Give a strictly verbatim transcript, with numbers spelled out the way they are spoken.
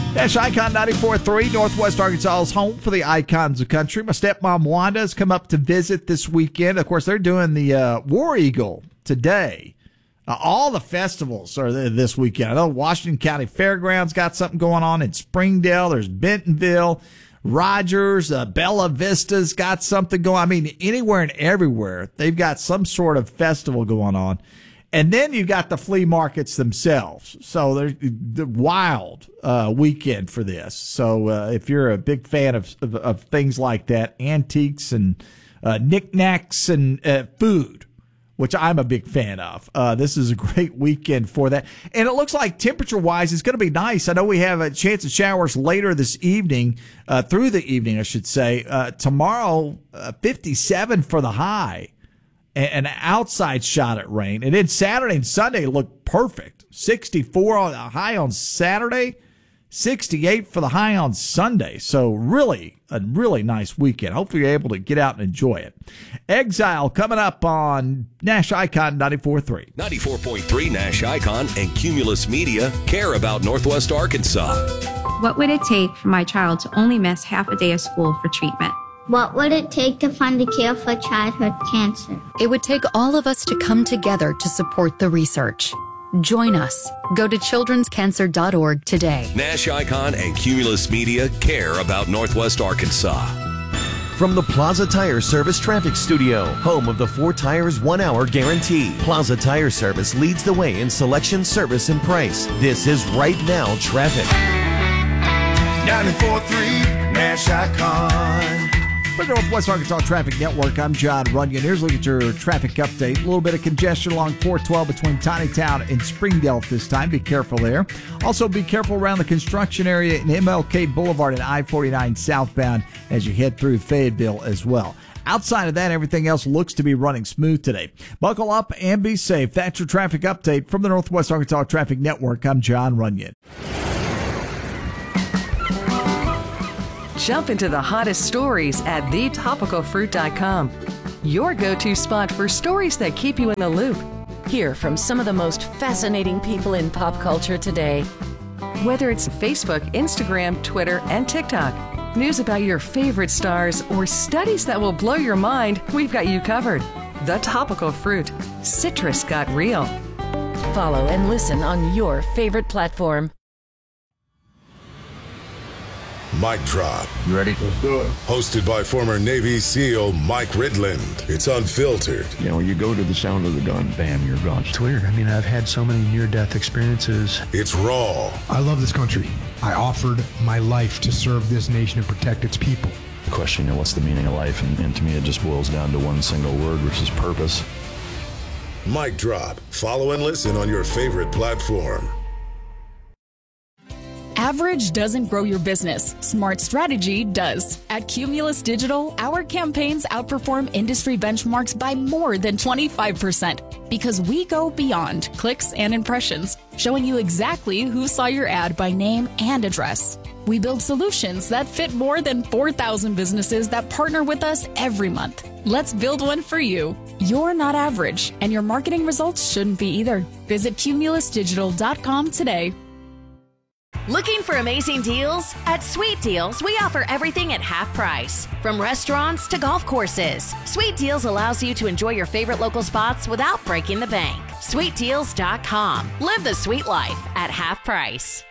Nash Icon ninety-four point three, Northwest Arkansas's home for the icons of country. My stepmom Wanda has come up to visit this weekend. Of course, they're doing the uh, War Eagle today. Uh, all the festivals are th- this weekend. I know Washington County Fairgrounds got something going on in Springdale. There's Bentonville, Rogers, uh, Bella Vista's got something going on. I mean, anywhere and everywhere, they've got some sort of festival going on. And then you've got the flea markets themselves. So there's the wild uh, weekend for this. So uh, if you're a big fan of, of, of things like that, antiques and uh, knickknacks and uh, food, which I'm a big fan of, uh, this is a great weekend for that. And it looks like temperature-wise, it's going to be nice. I know we have a chance of showers later this evening, uh, through the evening, I should say. Uh, tomorrow, uh, fifty-seven for the high. An outside shot at rain. And then Saturday and Sunday look perfect. sixty-four on the high on Saturday, sixty-eight for the high on Sunday. So really, a really nice weekend. Hopefully you're able to get out and enjoy it. Exile coming up on Nash Icon ninety-four point three. ninety-four point three Nash Icon and Cumulus Media care about Northwest Arkansas. What would it take for my child to only miss half a day of school for treatment? What would it take to find a cure for childhood cancer? It would take all of us to come together to support the research. Join us. Go to children's cancer dot org today. Nash Icon and Cumulus Media care about Northwest Arkansas. From the Plaza Tire Service Traffic Studio, home of the four tires, one hour guarantee. Plaza Tire Service leads the way in selection, service, and price. This is Right Now Traffic. ninety-four point three Nash Icon. For the Northwest Arkansas Traffic Network, I'm John Runyon. Here's a look at your traffic update. A little bit of congestion along four twelve between Tinytown and Springdale at this time. Be careful there. Also, be careful around the construction area in M L K Boulevard and I forty-nine southbound as you head through Fayetteville as well. Outside of that, everything else looks to be running smooth today. Buckle up and be safe. That's your traffic update from the Northwest Arkansas Traffic Network. I'm John Runyon. Jump into the hottest stories at the topical fruit dot com. Your go-to spot for stories that keep you in the loop. Hear from some of the most fascinating people in pop culture today. Whether it's Facebook, Instagram, Twitter, and TikTok, news about your favorite stars, or studies that will blow your mind, we've got you covered. The Topical Fruit. Citrus got real. Follow and listen on your favorite platform. Mic Drop. You ready? Let's do it. Hosted by former Navy SEAL Mike Ridland. It's unfiltered. You know, you go to the sound of the gun, bam, you're gone. It's weird. I mean, I've had so many near-death experiences. It's raw. I love this country. I offered my life to serve this nation and protect its people. The question, you know, what's the meaning of life? And, and to me, it just boils down to one single word, which is purpose. Mic Drop. Follow and listen on your favorite platform. Average doesn't grow your business. Smart strategy does. At Cumulus Digital, our campaigns outperform industry benchmarks by more than twenty-five percent because we go beyond clicks and impressions, showing you exactly who saw your ad by name and address. We build solutions that fit more than four thousand businesses that partner with us every month. Let's build one for you. You're not average, and your marketing results shouldn't be either. Visit cumulus digital dot com today. Looking for amazing deals? At Sweet Deals, we offer everything at half price. From restaurants to golf courses, Sweet Deals allows you to enjoy your favorite local spots without breaking the bank. sweet deals dot com. Live the sweet life at half price.